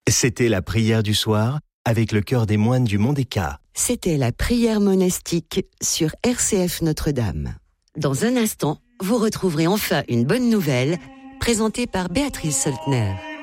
C'était la prière du soir avec le chœur des moines du Mont des Cats. C'était la prière monastique sur RCF Notre-Dame. Dans un instant, vous retrouverez enfin une bonne nouvelle présentée par Béatrice Soltner.